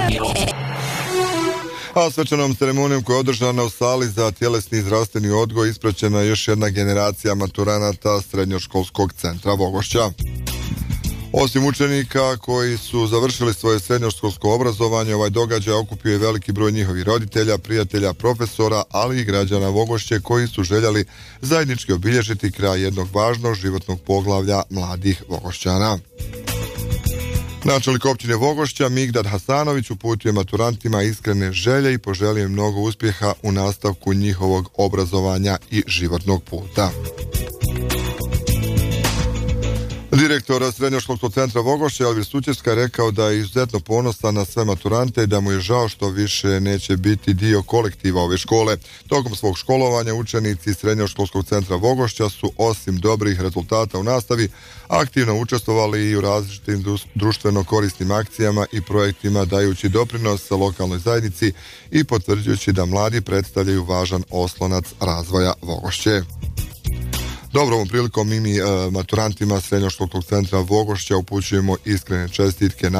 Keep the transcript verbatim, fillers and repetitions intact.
A svečanom ceremonijom koja je održana u sali za tjelesni i zdravstveni odgoj ispraćena je još jedna generacija maturanata Srednjoškolskog centra Vogošća. Osim učenika koji su završili svoje srednjoškolsko obrazovanje, ovaj događaj okupio je veliki broj njihovih roditelja, prijatelja, profesora, ali i građana Vogošće koji su željeli zajednički obilježiti kraj jednog važnog životnog poglavlja mladih Vogošćana. Načelnik općine Vogošća Migdad Hasanović uputio je maturantima iskrene želje i poželio im mnogo uspjeha u nastavku njihovog obrazovanja i životnog puta. Direktor Srednjoškolskog centra Vogošća Elvir Sućevska rekao da je izuzetno ponosan na sve maturante i da mu je žao što više neće biti dio kolektiva ove škole. Tokom svog školovanja učenici Srednjoškolskog centra Vogošća su osim dobrih rezultata u nastavi aktivno učestvovali i u različitim društveno korisnim akcijama i projektima dajući doprinos lokalnoj zajednici i potvrđujući da mladi predstavljaju važan oslonac razvoja Vogošće. Dobro, ovom prilikom mi, mi maturantima Srednjoškolskog centra Vogošća upućujemo iskrene čestitke na